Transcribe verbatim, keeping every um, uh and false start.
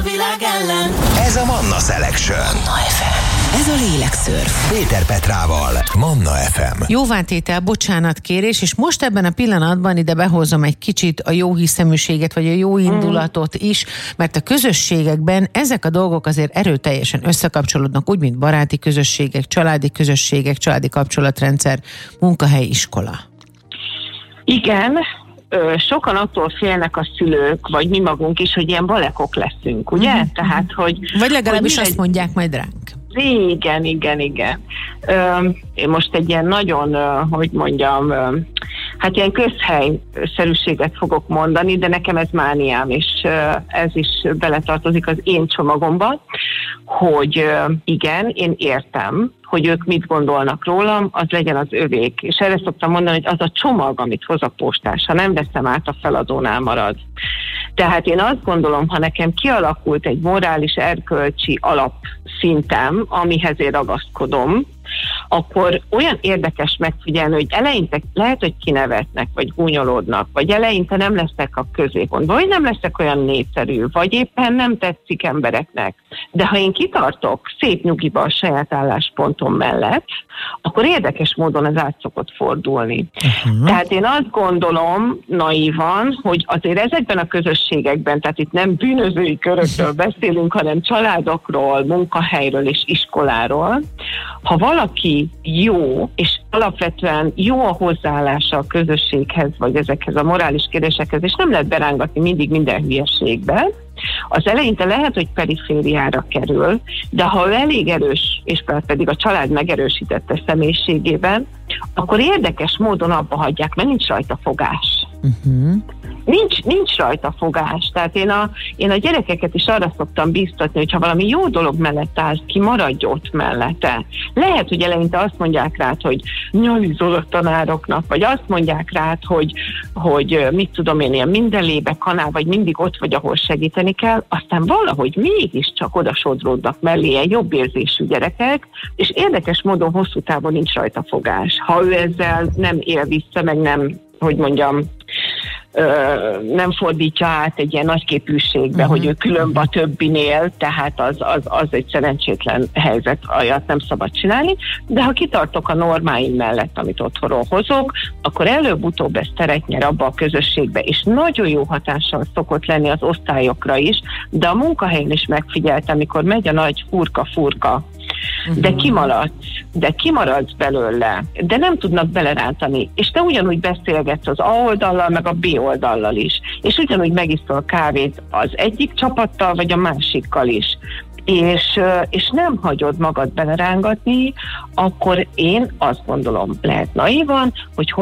a világ ellen. Ez a Manna Selection. Manna ef em. Ez a lélekszörf. Péter Petrával. Manna ef em. Jóvántétel, bocsánatkérés, és most ebben a pillanatban ide behozom egy kicsit a jó hiszeműséget, vagy a jó indulatot is, mert a közösségekben ezek a dolgok azért erőteljesen összekapcsolódnak, úgy, mint baráti közösségek, családi közösségek, családi kapcsolatrendszer, munkahely, iskola. Igen, sokan attól félnek a szülők, vagy mi magunk is, hogy ilyen balekok leszünk, ugye? Uh-huh. Tehát, hogy... Vagy legalábbis hogy azt mondják majd ránk. Igen, igen, igen. Ö, én most egy ilyen nagyon, ö, hogy mondjam, ö, hát ilyen közhelyszerűséget fogok mondani, de nekem ez mániám, és ö, ez is beletartozik az én csomagomba, hogy ö, igen, én értem, hogy ők mit gondolnak rólam, az legyen az övék. És erre szoktam mondani, hogy az a csomag, amit hoz a postás, ha nem veszem át, a feladónál marad. Tehát én azt gondolom, ha nekem kialakult egy morális, erkölcsi alapszintem, amihez én ragaszkodom, akkor olyan érdekes megfigyelni, hogy eleinte lehet, hogy kinevetnek, vagy gúnyolódnak, vagy eleinte nem lesznek a középpontban, vagy nem lesznek olyan népszerű, vagy éppen nem tetszik embereknek. De ha én kitartok szép nyugiba a saját álláspontom mellett, akkor érdekes módon ez át szokott fordulni. Uh-huh. Tehát én azt gondolom naívan, hogy azért ezekben a közösségekben, tehát itt nem bűnözői körökről beszélünk, hanem családokról, munkahelyről és iskoláról, ha valaki jó, és alapvetően jó a hozzáállása a közösséghez, vagy ezekhez a morális kérdésekhez, és nem lehet berángatni mindig minden hülyeségbe, az eleinte lehet, hogy perifériára kerül, de ha ő elég erős, és pedig a család megerősítette személyiségében, akkor érdekes módon abba hagyják, mert nincs rajta fogás. Uh-huh. Nincs, nincs rajta fogás. Tehát én a, én a gyerekeket is arra szoktam bíztatni, hogy ha valami jó dolog mellett állsz ki, maradj ott mellette. Lehet, hogy eleinte azt mondják rád, hogy nyalizol a tanároknak, vagy azt mondják rád, hogy, hogy mit tudom én, ilyen mindenlébe kanál, vagy mindig ott vagy, ahol segíteni kell, aztán valahogy mégiscsak oda sodródnak mellé ilyen jobb érzésű gyerekek, és érdekes módon hosszú távon nincs rajta fogás. Ha ő ezzel nem él vissza, meg nem, hogy mondjam, Ö, nem fordítja át egy ilyen nagyképűségbe, uh-huh. hogy ő különb a többinél, tehát az, az, az egy szerencsétlen helyzet, olyat nem szabad csinálni, de ha kitartok a normáim mellett, amit otthonról hozok, akkor előbb-utóbb ez teret nyer abba a közösségbe, és nagyon jó hatással szokott lenni az osztályokra is, de a munkahelyen is megfigyeltem, amikor megy a nagy furka-furka, de uh-huh. kimaradsz, de kimaradsz belőle, de nem tudnak belerántani, és te ugyanúgy beszélgetsz az A oldallal, meg a B oldallal is, és ugyanúgy megiszol kávét az egyik csapattal, vagy a másikkal is, és, és nem hagyod magad belerángatni, akkor én azt gondolom, lehet naívan, hogy